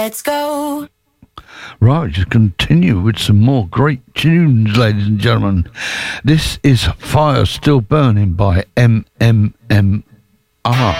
Let's go. Right, just continue with some more great tunes, ladies and gentlemen. This is Fire Still Burning by MMMR.